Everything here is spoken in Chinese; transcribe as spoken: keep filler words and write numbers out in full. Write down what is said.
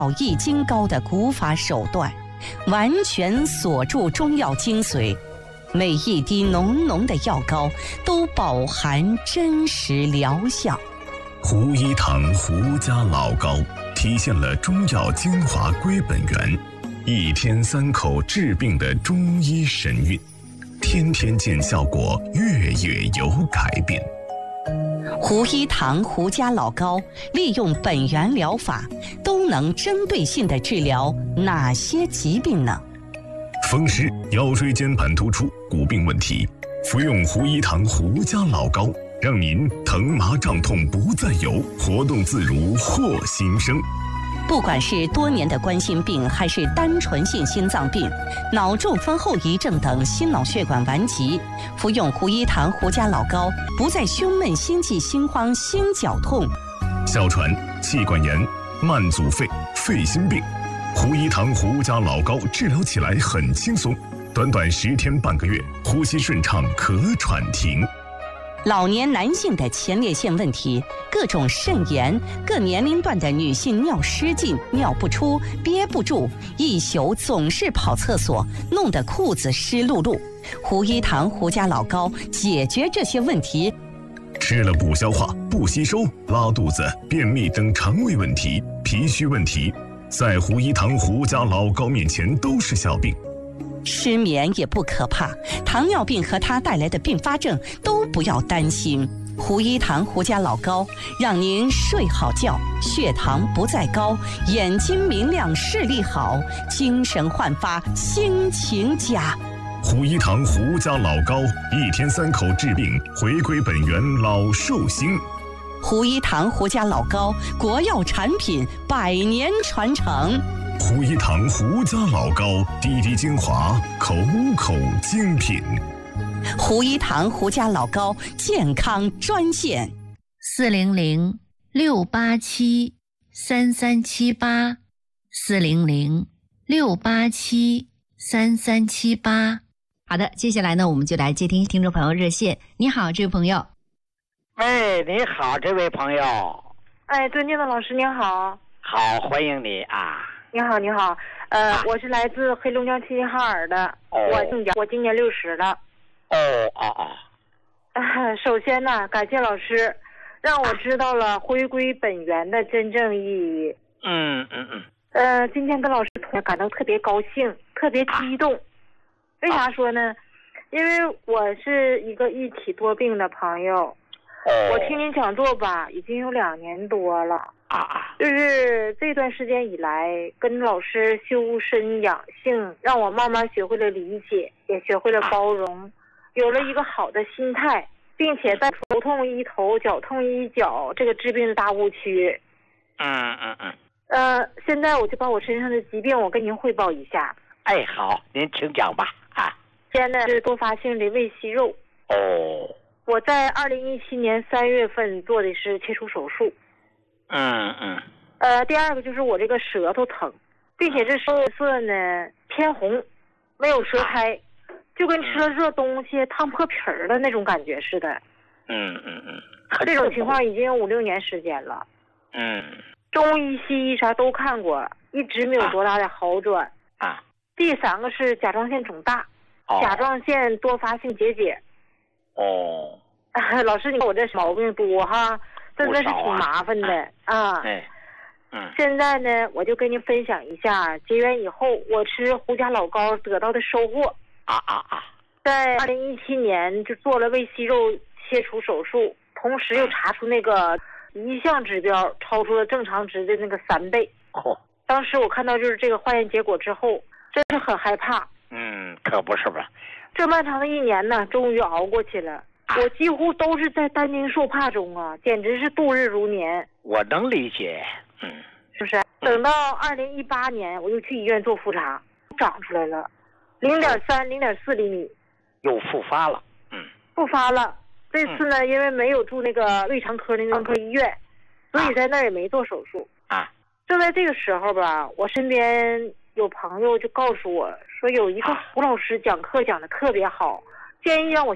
益精高的古法手段，完全锁住中药精髓，每一滴浓浓的药膏都饱含真实疗效。 胡一堂胡家老膏体现了中药精华归本源，一天三口治病的中医神韵，天天见效果，月月有改变。 胡一堂胡家老膏利用本源疗法，都能针对性地治疗哪些疾病呢？ 风湿、腰椎间盘突出、骨病问题，服用胡一堂胡家老膏，让您疼麻胀痛不再有，活动自如获新生。 不管是多年的冠心病，还是单纯性心脏病、脑中风后遗症等心脑血管顽疾，服用胡一堂胡家老膏，不再胸闷、心悸、心慌、心绞痛。 哮喘、气管炎、慢阻肺、肺心病，胡一堂胡家老膏治疗起来很轻松，短短十天半个月，呼吸顺畅，咳喘停。 老年男性的前列腺问题，各种肾炎，各年龄段的女性尿失禁、尿不出、憋不住，一宿总是跑厕所，弄得裤子湿漉漉。胡一堂胡家老膏解决这些问题。 吃了不消化、不吸收、拉肚子、便秘等肠胃问题、脾虚问题，在胡一堂胡家老膏面前都是小病。 失眠也不可怕，糖尿病和它带来的并发症都不要担心。胡一堂胡家老膏让您睡好觉，血糖不再高，眼睛明亮，视力好，精神焕发，心情佳。 胡一堂胡家老膏，一天三口治病，回归本源，老寿星。 胡一堂胡家老膏，国药产品，百年传承。 胡一堂胡家老膏，滴滴精华，口口精品。 胡一堂胡家老膏健康专线： 四零零六八七三三七八，四零零六八七三三七八。好的，接下来呢，我们就来接听听众朋友热线。你好，这位朋友。 哎，你好，这位朋友。 哎，尊敬的老师您好。 好，欢迎你啊。 你好，你好，呃， 啊、 我是来自黑龙江齐齐哈尔的， 哦、 我今年我今年六十了。 哦哦哦。 呃，首先呢，感谢老师，让我知道了回归本源的真正意义。 嗯嗯嗯。 呃，今天跟老师感到特别高兴，特别激动。啊、为啥说呢？因为我是一个一体多病的朋友。 哦。 我听您讲座吧，已经有两年多了。 啊啊！ 就是这段时间以来，跟老师修身养性，让我慢慢学会了理解，也学会了包容，有了一个好的心态，并且在头痛医头、脚痛医脚这个治病大误区。 嗯嗯嗯。 呃，现在我就把我身上的疾病，我跟您汇报一下。 哎，好，您请讲吧。啊， 现在是多发性的胃息肉。 哦。 我在二零一七年三月份做的是切除手术。 嗯嗯， 呃，第二个就是我这个舌头疼，并且这舌色呢偏红，没有舌苔，就跟吃了热东西烫破皮儿的那种感觉似的。 嗯嗯嗯， 这种情况已经有五六年时间了。 嗯， 中医西医啥都看过，一直没有多大的好转。 啊。 第三个是甲状腺肿大， 哦、 甲状腺多发性结节。 哦。 啊、老师，你看我这毛病多哈。真的是挺麻烦的啊！ 哎，嗯， 现在呢，我就跟您分享一下结缘以后我吃胡家老膏得到的收获。 啊啊啊！ 在二零一七年就做了胃息肉切除手术，同时又查出那个一项指标超出了正常值的那个三倍。 哦， 当时我看到就是这个化验结果之后，真是很害怕。 嗯，可不是吧？ 这漫长的一年呢，终于熬过去了。我几乎都是在担惊受怕中啊，简直是度日如年。 我能理解，嗯， 是不是？等到二零一八年，我又去医院做复查，长出来了，零点三、零点四厘米， 又复发了，嗯， 复发了。这次呢， 嗯、 因为没有住那个胃肠科那个科医院，所以在那儿也没做手术啊。 就在这个时候吧，我身边有朋友就告诉我说，有一个胡老师讲课讲的特别好，建议让我